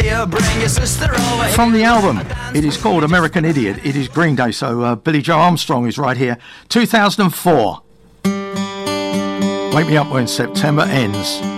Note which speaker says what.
Speaker 1: here, bring your sister over here.
Speaker 2: From the album, it is called American Idiot. It is Green Day, so Billy Joe Armstrong is right here. 2004. Wake Me Up When September Ends.